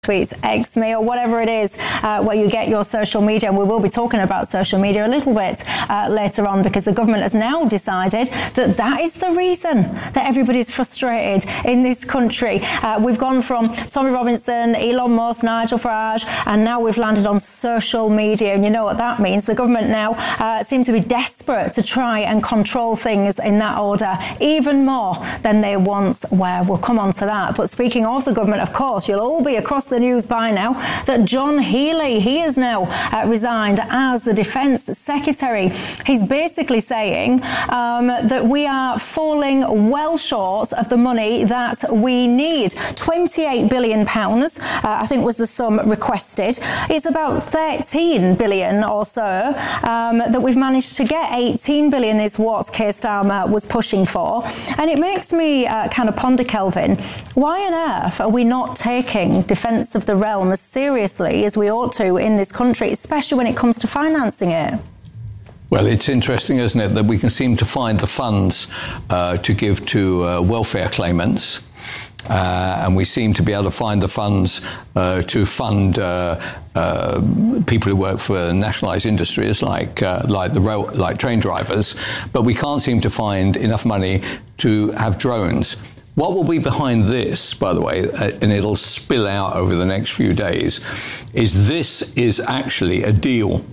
tweets, X me, or whatever it is where you get your social media. And we will be talking about social media a little bit later on, because the government has now decided that that is the reason that everybody's frustrated in this country. We've gone from Tommy Robinson, Elon Musk, Nigel Farage, and now we've landed on social media. And you know what that means. The government now seem to be desperate to try and control things in that order even more than they once were. We'll come on to that. But speaking of the government, of course, you'll all be across the news by now that John Healey, he has now resigned as the Defence Secretary. He's basically saying that we are falling well short of the money that we need. £28 billion, I think, was the sum requested. It's about 13 billion or so that we've managed to get. 18 billion is what Keir Starmer was pushing for. And it makes me kind of ponder, Kelvin, why on earth are we not taking defence of the realm as seriously as we ought to in this country, especially when it comes to financing it? Well, it's interesting, isn't it, that we can seem to find the funds to give to welfare claimants, and we seem to be able to find the funds to fund people who work for nationalised industries like train drivers, but we can't seem to find enough money to have drones. What will be behind this, by the way, and it'll spill out over the next few days, is this is actually a deal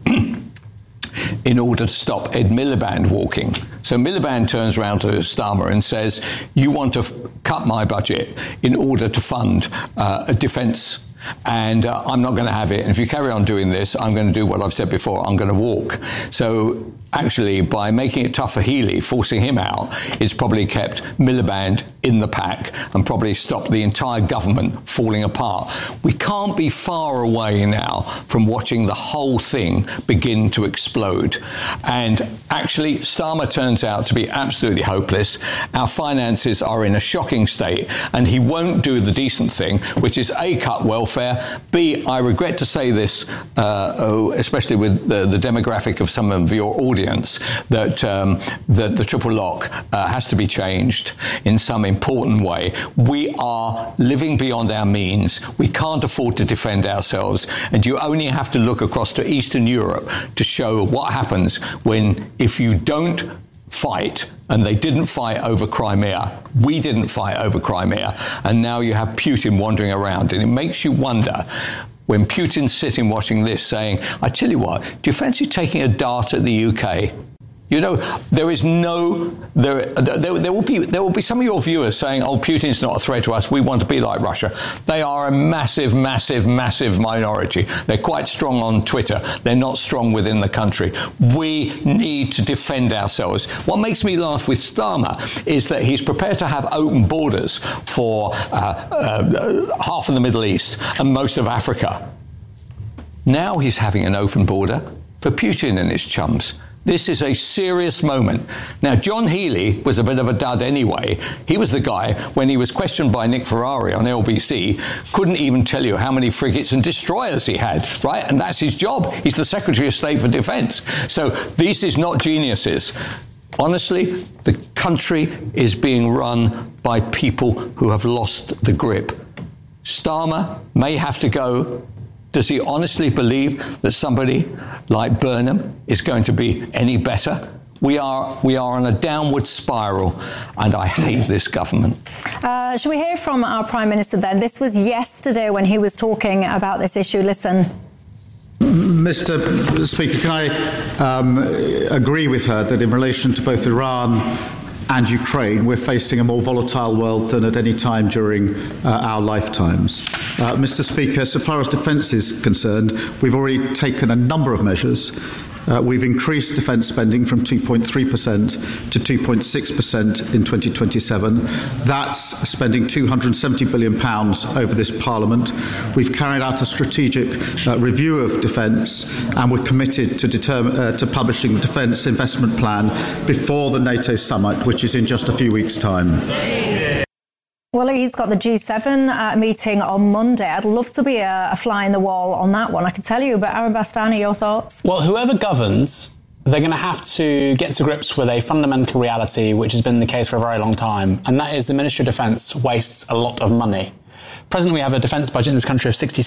in order to stop Ed Miliband walking. So Miliband turns around to Starmer and says, you want to cut my budget in order to fund a defence, and I'm not going to have it. And if you carry on doing this, I'm going to do what I've said before, I'm going to walk. So actually, by making it tough for Healey, forcing him out, it's probably kept Miliband in the pack and probably stopped the entire government falling apart. We can't be far away now from watching the whole thing begin to explode. And actually, Starmer turns out to be absolutely hopeless. Our finances are in a shocking state, and he won't do the decent thing, which is A, cut welfare, B, I regret to say this, especially with the demographic of some of your audience, that the triple lock has to be changed in some important way. We are living beyond our means. We can't afford to defend ourselves. And you only have to look across to Eastern Europe to show what happens when, if you don't fight, and they didn't fight over Crimea, we didn't fight over Crimea, and now you have Putin wandering around, and it makes you wonder, when Putin's sitting watching this saying, I tell you what, do you fancy taking a dart at the UK? You know, there is no, there will be some of your viewers saying, oh, Putin's not a threat to us, we want to be like Russia. They are a massive, massive, massive minority. They're quite strong on Twitter. They're not strong within the country. We need to defend ourselves. What makes me laugh with Starmer is that he's prepared to have open borders for half of the Middle East and most of Africa. Now he's having an open border for Putin and his chums. This is a serious moment. Now, John Healey was a bit of a dud anyway. He was the guy, when he was questioned by Nick Ferrari on LBC, couldn't even tell you how many frigates and destroyers he had, right? And that's his job. He's the Secretary of State for Defence. So this is not geniuses. Honestly, the country is being run by people who have lost the grip. Starmer may have to go. Does he honestly believe that somebody like Burnham is going to be any better? We are on a downward spiral, and I hate this government. Should we hear from our Prime Minister then? This was yesterday when he was talking about this issue. Listen. Mr. Speaker, can I agree with her that in relation to both Iran and Ukraine, we're facing a more volatile world than at any time during our lifetimes. Mr. Speaker, so far as defence is concerned, we've already taken a number of measures. We've increased defence spending from 2.3% to 2.6% in 2027. That's spending £270 billion over this Parliament. We've carried out a strategic review of defence, and we're committed to publishing the Defence Investment Plan before the NATO summit, which is in just a few weeks' time. Well, he's got the G7 meeting on Monday. I'd love to be a fly in the wall on that one, I can tell you. But Aaron Bastani, your thoughts? Well, whoever governs, they're going to have to get to grips with a fundamental reality, which has been the case for a very long time, and that is the Ministry of Defence wastes a lot of money. presently we have a defence budget in this country of